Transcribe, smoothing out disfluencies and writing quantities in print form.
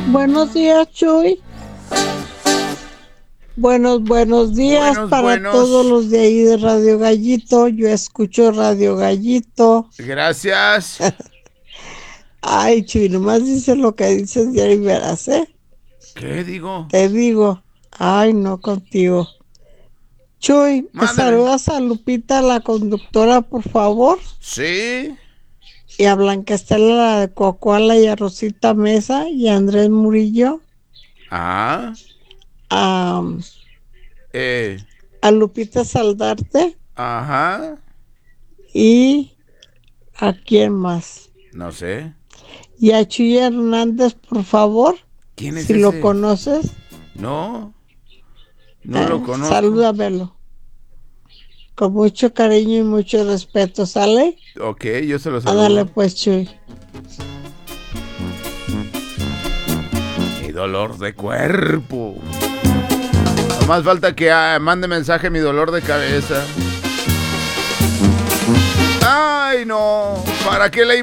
Buenos días, Chuy. Buenos días para todos los de ahí de Radio Gallito. Yo escucho Radio Gallito. Gracias. Ay, Chuy, nomás dices lo que dices de ahí verás, ¿eh? ¿Qué digo? Te digo. Ay, no contigo. Chuy, ¿me Mándeme. saludas a Lupita, la conductora, por favor? Sí. Y a Blanca Estela, la de Coacoala, y a Rosita Mesa, y a Andrés Murillo. Ah. A Lupita Saldarte. Ajá. ¿Y a quién más? No sé. Y a Chuy Hernández, por favor. ¿Quién es si ese? lo conoces. No lo conozco. Salúdamelo. Con mucho cariño y mucho respeto, ¿sale? Ok, yo se lo saludo. Ándale pues, Chuy. Mi dolor de cuerpo. No más falta que mande mensaje mi dolor de cabeza. Ay, no. ¿Para qué le